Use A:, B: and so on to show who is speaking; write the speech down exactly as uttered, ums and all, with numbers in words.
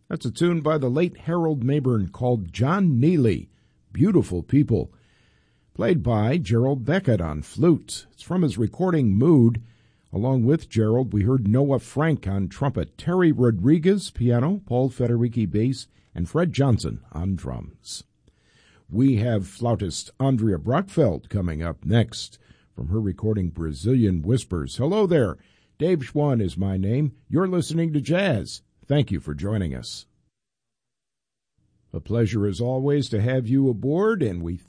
A: That's a tune by the late Harold Mayburn called John Neely, Beautiful People, played by Gerald Beckett on flute. It's from his recording Mood. Along with Gerald, we heard Noah Frank on trumpet, Terry Rodriguez piano, Paul Federici bass, and Fred Johnson on drums. We have flautist Andrea Brockfeld coming up next from her recording Brazilian Whispers. Hello there. Dave Schwann is my name. You're listening to Jazz. Thank you for joining us. A pleasure as always to have you aboard, and we